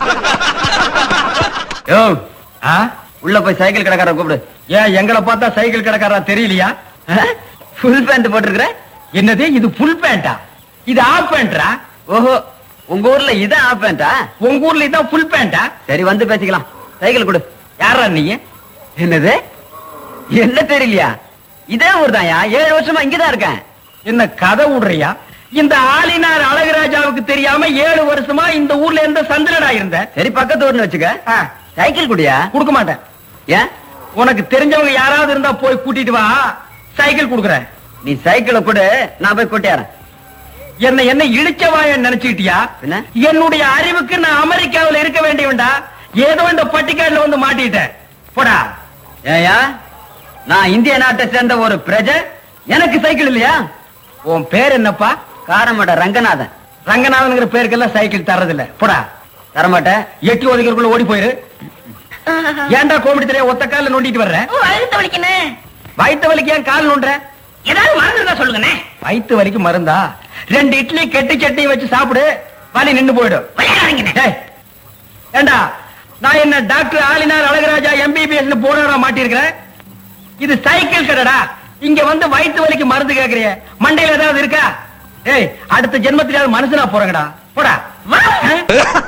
யோ, உள்ள போய் சைக்கிள் கடைக்காரன் கூப்பிடு. ஏன் எங்களை பார்த்தா சைக்கிள் கடைக்காரா தெரியலையா? ஃபுல் பேண்ட் போட்டிருக்கிற? என்னது இது ஃபுல் பேண்டா? இது ஆஃப் பேண்டா? ஓஹோ, உங்க ஊர்ல இதான் ஆஃப் பேண்டா? உங்க ஊர்ல இதான் ஃபுல் பேண்டா? சரி, வந்து பேசிக்கலாம். சைக்கிள் கொடு. யாரா நீ? என்னது, என்ன தெரியலையா? இதே ஊர் தான்யா, 7 வருஷமா இங்கதான் இருக்கேன். என்ன கதை விடுறியா? இந்த ஆளினார் அழகுராஜாவுக்கு தெரியாம 7 வருஷமா இந்த ஊர்ல எந்த சந்திரடா இருந்த? சரி, பக்கத்து ஊர்னு வச்சுக்க. சைக்கிள் குடியா? கொடுக்க மாட்டேன். ஏன்? உனக்கு தெரிஞ்சவங்க யாராவது இருந்தா போய் கூட்டிட்டு வா, சைக்கிள் கொடுக்குறேன். நீ சைக்கிளை கொடு, நான் போய் கூட்டியாரன். என்ன இழிச்சவாய நினைச்சுக்கிட்டியா? என்ன? என்னுடைய அறிவுக்கு நான் அமெரிக்காவில் இருக்க வேண்டியவன்டா. ஏதோ இந்த பட்டிக்காடுல வந்து மாட்டிட்டேன். போடா. ஏயா, நான் இந்திய நாட்டை சேர்ந்த ஒரு பிரஜை, எனக்கு சைக்கிள் இல்லையா? உன் பேர் என்னப்பா? காரமட ரங்கநாதன். ரங்கநாதன்ங்கிற பேருக்கெல்லாம் சைக்கிள் தர்றதில்ல. போடா. தரமாட்டேன். எட்டி ஒதுக்கிறதுக்குள்ள ஓடி போயிரு. ஏன்டா கோமிடி தெரிய ஒத்த கால நோண்டிட்டு வர்ற? வயிற்று வலிக்கு ஏன் கால் நோண்டுற? ஏதாவது மறந்துருந்தா சொல்லுங்கண்ணே. வயிற்று வலிக்கு மருந்தா? 2 இட்லி கெட்டி சட்னி வச்சு சாப்பிடு, வலி நின்னு போயிடும். விளையாடுறீங்கண்ணே. டேய், ஏண்டா நான் என்ன டாக்டர் ஆலினார் அழகுராஜா MBBS போனவரா மாட்டிருக்கிறேன்? இது சைக்கிள் கடைடா. இங்க வந்து வயிற்று வலிக்கு மருந்து கேக்குறிய, மண்டையில ஏதாவது இருக்கா? ஏய், அடுத்த ஜென்மத்திலாவது மனுஷனா போறங்கடா. போடா. வா.